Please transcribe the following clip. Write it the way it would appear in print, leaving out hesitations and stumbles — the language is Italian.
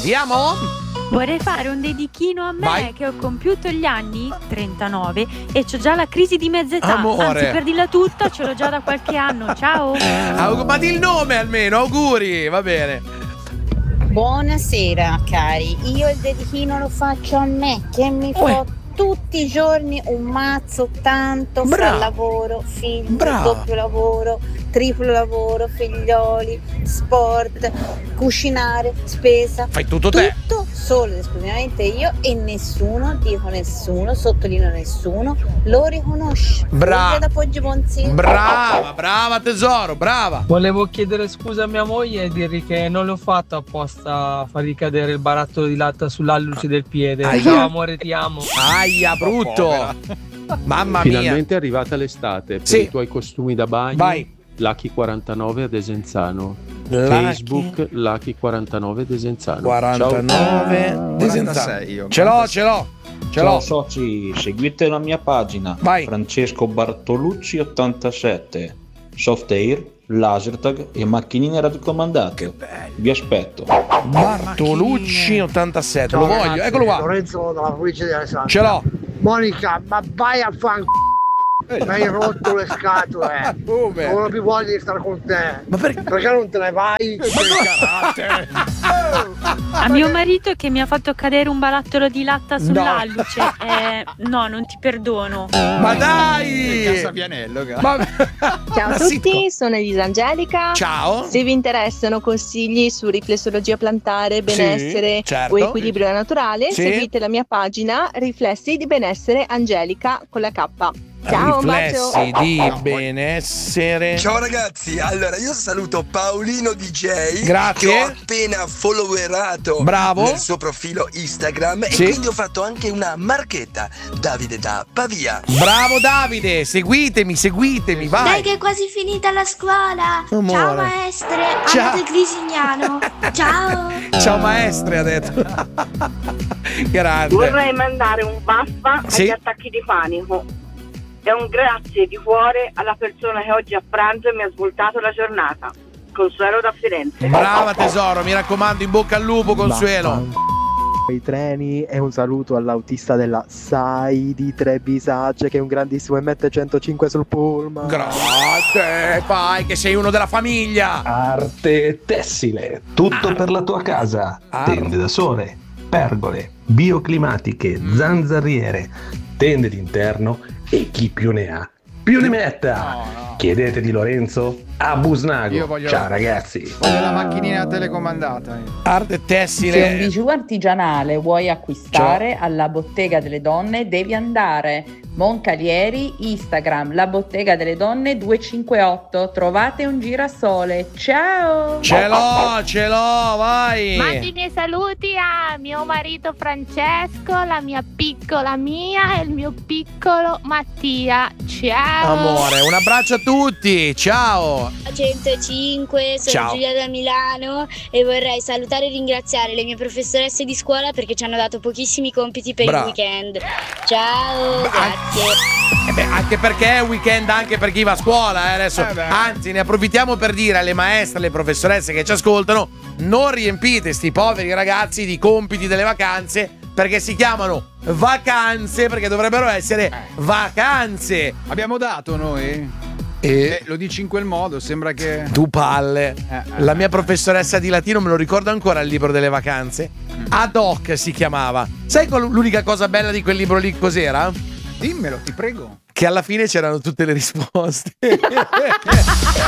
Sentiamo. Vorrei fare un dedichino a me. Vai. Che ho compiuto gli anni 39 e c'ho già la crisi di mezza età. Amore. Anzi, per dirla tutta, ce l'ho già da qualche anno. Ciao. Ma di il nome almeno, auguri, va bene. Buonasera cari, io il dedichino lo faccio a me che mi fa tutti i giorni un mazzo tanto fra Bravo. lavoro, figli, Bravo. doppio lavoro, triplo lavoro, figlioli, sport, cucinare, spesa. Fai tutto te. Tutto solo ed esclusivamente io e nessuno, dico nessuno, sottolineo nessuno, lo riconosce. Brava. Ulla da Poggio Ponzino. Brava tesoro, brava. Volevo chiedere scusa a mia moglie e dirgli che non l'ho fatto apposta a far ricadere il barattolo di latta sull'alluce del piede. Aia. Ciao amore, ti amo. Aia, brutto. Mamma mia. Finalmente è arrivata l'estate per Sì. i tuoi costumi da bagno. Vai. Lucky 49 a Desenzano. Lucky Facebook Lucky 49 Desenzano. 49 46 io. Ce l'ho. Ciao soci, seguite la mia pagina. Vai. Francesco Bartolucci 87. Soft Air, Lasertag e macchinine radiocomandate. Vi aspetto. Bartolucci 87. Lo voglio, ragazzi, eccolo qua. Lorenzo dalla provincia di Alessandria. Ce l'ho. Monica, ma vai a fan. Mi hai rotto le scatole. Come? Non ho più voglia di stare con te. Ma perché? Perché non te ne vai? A mio marito che mi ha fatto cadere un barattolo di latta sull'alluce. No, non ti perdono. Ma dai! Cassabianello, Ma... Ciao a Ma tutti, sono Elisangelica. Ciao. Se vi interessano consigli su riflessologia plantare, benessere certo. o equilibrio naturale, Sì. seguite la mia pagina Riflessi di benessere Angelica con la K. Ciao, un bacio. Riflessi di benessere. Ciao ragazzi, allora io saluto Paolino DJ Grazie. che ho appena followerato Bravo. nel suo profilo Instagram Sì. e quindi ho fatto anche una marchetta, Davide da Pavia. Bravo Davide, seguitemi, Dai vai. che è quasi finita la scuola. Amore. Ciao maestre, Ciao. Anna del Grisignano. Ciao. Ciao maestre, ha detto. Grande. Vorrei mandare un baffa Sì. agli attacchi di panico e un grazie di cuore alla persona che oggi a pranzo mi ha svoltato la giornata. Consuelo da Firenze. Brava tesoro, mi raccomando, in bocca al lupo, Consuelo. I treni e un saluto all'autista della SAI di Trebisacce che è un grandissimo e mette 105 sul pullman. Grazie, vai che sei uno della famiglia. Arte tessile, tutto per la tua casa. Tende da sole, pergole, bioclimatiche, zanzariere, tende d'interno e chi più ne ha più ne metta. Chiedete di Lorenzo a Busnago. Io voglio- Ciao ragazzi. Voglio la macchinina telecomandata. Arte Se un tessile. bijou artigianale vuoi acquistare alla Bottega delle Donne devi andare Moncalieri, Instagram, la Bottega delle Donne 258, trovate un girasole. Ciao! Ce l'ho, vai. Mandi i miei saluti a mio marito Francesco, la mia piccola Mia e il mio piccolo Mattia. Ciao! Amore, un abbraccio a tutti, ciao. 105, sono Ciao. Giulia da Milano e vorrei salutare e ringraziare le mie professoresse di scuola perché ci hanno dato pochissimi compiti per Bravo. il weekend. Ciao, grazie. Anche perché è weekend anche per chi va a scuola, adesso. Anzi, ne approfittiamo per dire alle maestre, alle professoresse che ci ascoltano: non riempite sti poveri ragazzi di compiti delle vacanze, perché si chiamano vacanze, perché dovrebbero essere vacanze. Abbiamo dato noi? Lo dici in quel modo, sembra che... Tu palle. La mia professoressa di latino, me lo ricordo ancora il libro delle vacanze. Ad hoc si chiamava. Sai l'unica cosa bella di quel libro lì cos'era? Dimmelo, ti prego. Che alla fine c'erano tutte le risposte.